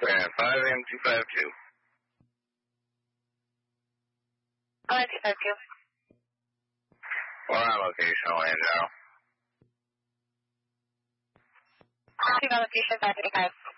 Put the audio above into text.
5M252. 252. Where our location, Orlando? 2 location 535.